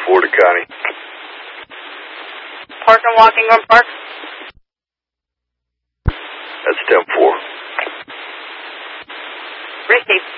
10-4 to Connie. Park and walking on Park. That's 10-4. Receive.